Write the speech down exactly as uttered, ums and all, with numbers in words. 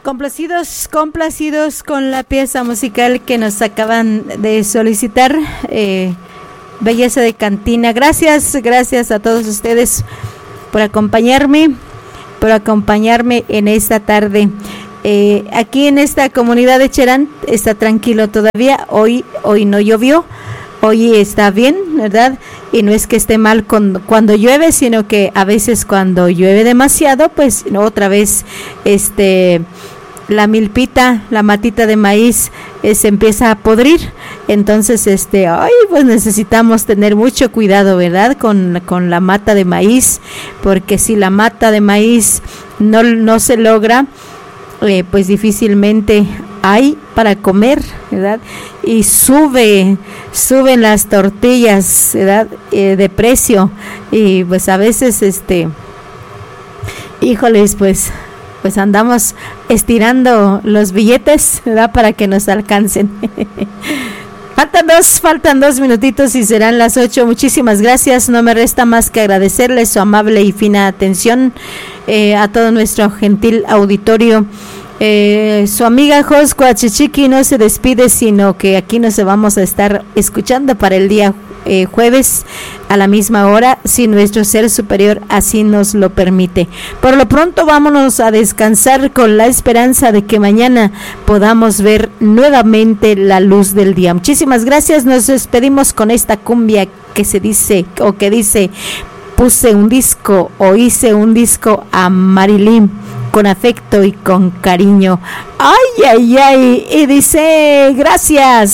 Complacidos, complacidos con la pieza musical que nos acaban de solicitar, eh, Belleza de Cantina. Gracias, gracias a todos ustedes por acompañarme, por acompañarme en esta tarde. Eh, aquí en esta comunidad de Cherán está tranquilo todavía. Hoy, hoy no llovió, hoy está bien, ¿verdad? Y no es que esté mal con, cuando llueve, sino que a veces cuando llueve demasiado, pues otra vez este la milpita, la matita de maíz eh, se empieza a podrir. Entonces, este, ay, pues necesitamos tener mucho cuidado, ¿verdad? Con, con la mata de maíz, porque si la mata de maíz no, no se logra, eh, pues difícilmente hay para comer, ¿verdad? Y sube, suben las tortillas, ¿verdad? Eh, de precio, y pues a veces, este, híjoles, pues, pues andamos estirando los billetes, ¿verdad? Para que nos alcancen. Faltan dos, faltan dos minutitos y serán las ocho. Muchísimas gracias. No me resta más que agradecerles su amable y fina atención eh, a todo nuestro gentil auditorio. Eh, su amiga Joscua Chichiqui no se despide, sino que aquí nos vamos a estar escuchando para el día eh, jueves a la misma hora, si nuestro ser superior así nos lo permite. Por lo pronto vámonos a descansar con la esperanza de que mañana podamos ver nuevamente la luz del día. Muchísimas gracias. Nos despedimos con esta cumbia que se dice o que dice: puse un disco o hice un disco a Marilyn con afecto y con cariño. Ay, ay, ay. Y dice: gracias.